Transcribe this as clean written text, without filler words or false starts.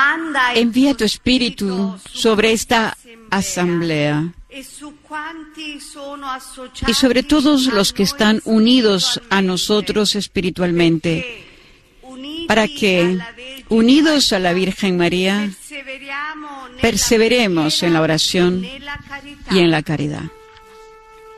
envía tu Espíritu sobre esta asamblea y sobre todos los que están unidos a nosotros espiritualmente, para que, unidos a la Virgen María, perseveremos en la oración y en la caridad.